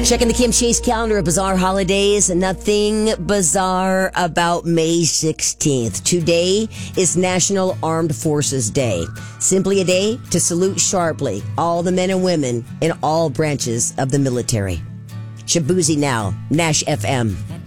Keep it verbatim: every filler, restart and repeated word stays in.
Checking the Kim Chase calendar of bizarre holidays. Nothing bizarre about May sixteenth. Today is National Armed Forces Day. Simply a day to salute sharply all the men and women in all branches of the military. Shabuzi now, Nash F M.